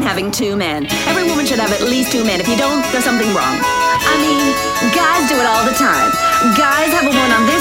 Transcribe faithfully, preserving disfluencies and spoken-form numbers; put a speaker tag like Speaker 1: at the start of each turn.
Speaker 1: having two men. Every woman should have at least two men. If you don't, there's something wrong. I mean, guys do it all the time. Guys have a one on this